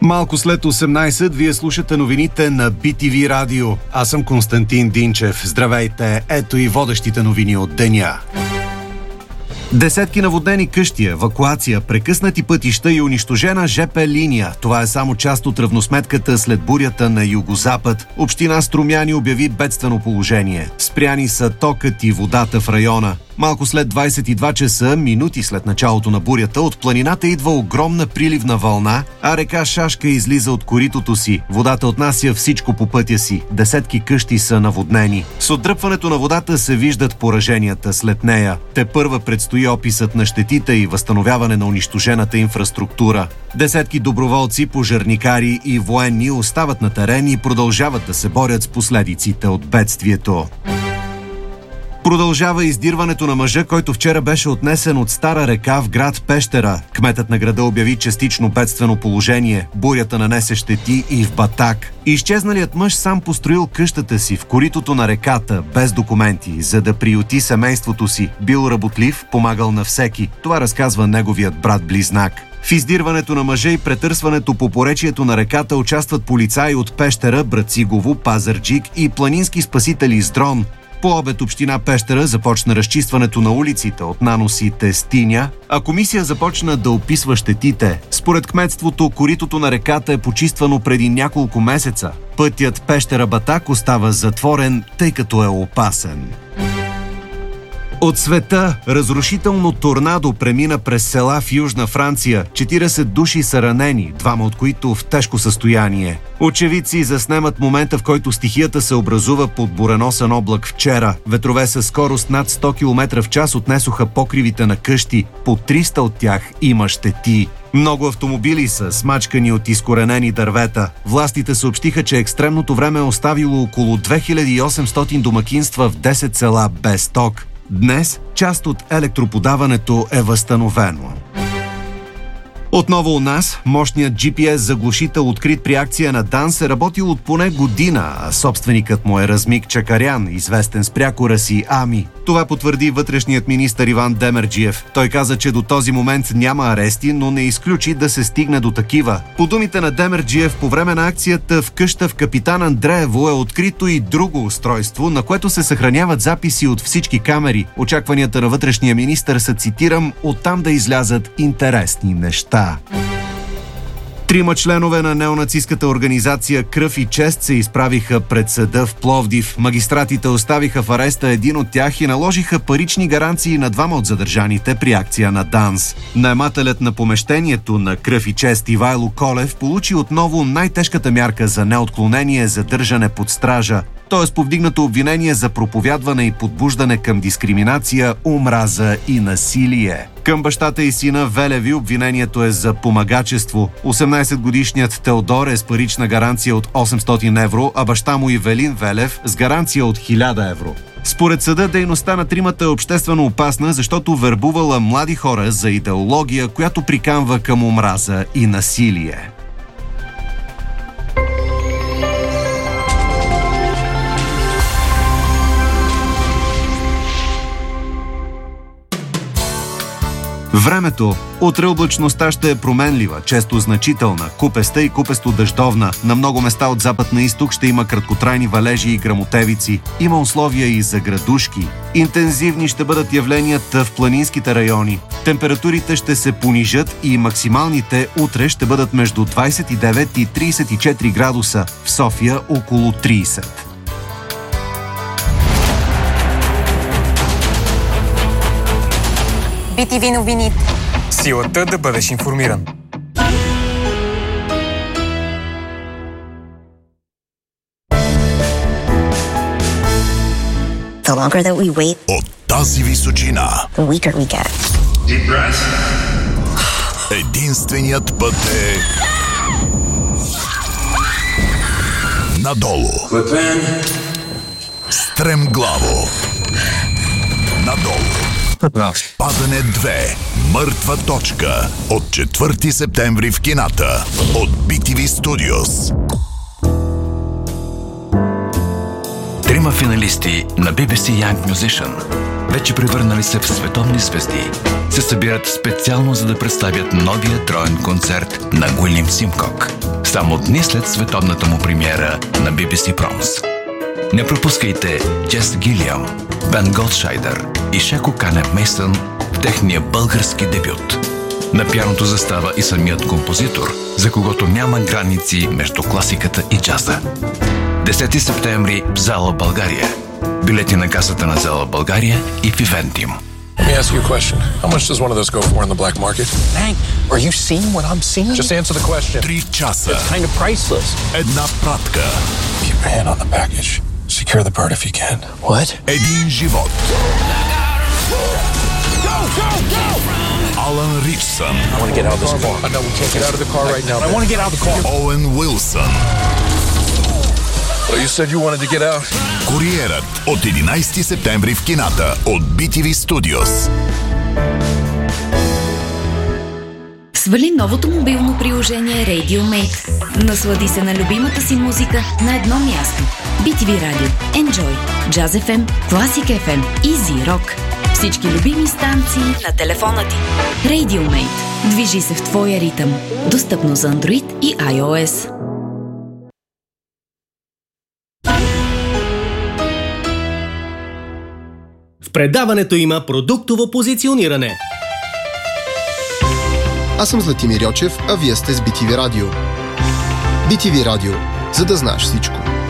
Малко след 18, вие слушате новините на BTV Радио. Аз съм Константин Динчев. Здравейте, ето и водещите новини от деня. Десетки наводнени къщи, евакуация, прекъснати пътища и унищожена ЖП линия. Това е само част от равносметката след бурята на югозапад. Община Струмяни обяви бедствено положение. Спряни са токът и водата в района. Малко след 22 часа, минути след началото на бурята, от планината идва огромна приливна вълна, а река Шашка излиза от коритото си. Водата отнася всичко по пътя си. Десетки къщи са наводнени. С отдръпването на водата се виждат пораженията след нея. Тепърва предстои описът на щетите и възстановяване на унищожената инфраструктура. Десетки доброволци, пожарникари и военни остават на терен и продължават да се борят с последиците от бедствието. Продължава издирването на мъжа, който вчера беше отнесен от Стара река в град Пещера. Кметът на града обяви частично бедствено положение. Бурята нанесе щети и в Батак. Изчезналият мъж сам построил къщата си в коритото на реката, без документи, за да приюти семейството си. Бил работлив, помагал на всеки. Това разказва неговият брат-близнак. В издирването на мъжа и претърсването по поречието на реката участват полицаи от Пещера, Брацигово, Пазарджик и планински спасители с дрон. По обед община Пещера започна разчистването на улиците от наносите Стиня, а комисия започна да описва щетите. Според кметството, коритото на реката е почиствано преди няколко месеца. Пътят Пещера-Батак остава затворен, тъй като е опасен. От света разрушително торнадо премина през села в Южна Франция. 40 души са ранени, 2 от които в тежко състояние. Очевидци заснемат момента, в който стихията се образува под буреносен облак вчера. Ветрове със скорост над 100 км в час отнесоха покривите на къщи. По 300 от тях има щети. Много автомобили са смачкани от изкоренени дървета. Властите съобщиха, че екстремното време е оставило около 2800 домакинства в 10 села без ток. Днес част от електроподаването е възстановено. Отново у нас, мощният GPS-заглушител, открит при акция на ДАНС, е работил от поне година, а собственикът му е Размик Чакарян, известен с прякора си Ами. Това потвърди вътрешният министър Иван Демерджиев. Той каза, че до този момент няма арести, но не изключи да се стигне до такива. По думите на Демерджиев, по време на акцията в къща в Капитан Андреево е открито и друго устройство, на което се съхраняват записи от всички камери. Очакванията на вътрешния министър са, цитирам, оттам да излязат интересни неща. 3 членове на неонацистката организация Кръв и чест се изправиха пред съда в Пловдив. Магистратите оставиха в ареста един от тях и наложиха парични гаранции на 2 от задържаните при акция на ДАНС. Наемателят на помещението на Кръв и чест Ивайло Колев получи отново най-тежката мярка за неотклонение задържане под стража, т.е. повдигнато обвинение за проповядване и подбуждане към дискриминация, омраза и насилие. Към бащата и сина Велеви обвинението е за помагачество. 18-годишният Теодор е с парична гаранция от 800 евро, а баща му Ивелин Велев с гаранция от 1000 евро. Според съда, дейността на тримата е обществено опасна, защото вербувала млади хора за идеология, която приканва към омраза и насилие. Времето. Утре облачността ще е променлива, често значителна, купеста и купесто-дъждовна. На много места от запад на изток ще има краткотрайни валежи и гръмотевици. Има условия и за градушки. Интензивни ще бъдат явленията в планинските райони. Температурите ще се понижат и максималните утре ще бъдат между 29 и 34 градуса, в София около 30. BTV новините. Силата да бъдеш информиран. The longer that we wait, от тази височина, the weaker we get. Deep breath. Единственият път е надолу. Стремглаво. Надолу. Падане 2. Мъртва точка. От 4 септември в кината. От BTV Studios. 3 финалисти на BBC Young Musician, вече превърнали се в световни звезди, се събират специално за да представят новия троен концерт на Уилям Симкок. само дни след световната му премиера на BBC Proms. Не пропускайте Джес Гилиам, Бен Голдшайдер и Шеко Канев Мейсън в техния български дебют. На пианото застава и самият композитор, за когото няма граници между класиката и джаза. 10 септември в Зала България. Билети на касата на Зала България и в Ивентим. Let me ask you a question. How much does one of those go for in the black market? Hank, are you seeing what I'm seeing? Just answer the question. 3 часа. It's kind of priceless. Една пратка. Keep your hand on the package. Secure the bird if you can. What? Един живот. Go, go, go! Алан Ричсън. I want to get out of this car. I know we can't get out of the car right now. I want to get out of the car. Оуен Уилсън. Well, you said you wanted to get out. Куриерът от 11 септември в кината от BTV Studios. Свали новото мобилно приложение RadioMate. Наслади се на любимата си музика на едно място. BTV Radio, Enjoy, Jazz FM, Classic FM, Easy Rock. Всички любими станции на телефона ти. RadioMate. Движи се в твоя ритъм. Достъпно за Android и iOS. В предаването има продуктово позициониране. Аз съм Златимир Йочев, а вие сте с BTV Radio. BTV Radio, за да знаеш всичко.